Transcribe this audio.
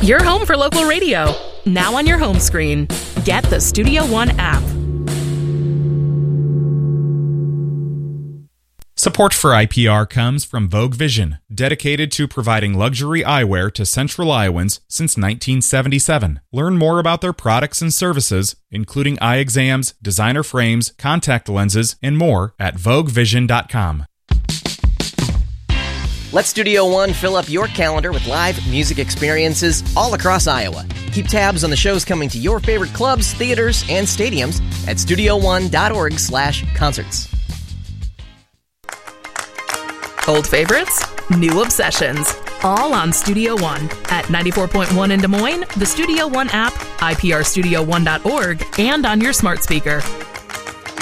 Your home for local radio. Now on your home screen. Get the Studio One app. Support for IPR comes from Vogue Vision, dedicated to providing luxury eyewear to Central Iowans since 1977. Learn more about their products and services, including eye exams, designer frames, contact lenses, and more at VogueVision.com. Let Studio One fill up your calendar with live music experiences all across Iowa. Keep tabs on the shows coming to your favorite clubs, theaters, and stadiums at StudioOne.org/concerts. Old favorites, new obsessions, all on Studio One at 94.1 in Des Moines, the Studio One app, IPRStudio1.org, and on your smart speaker.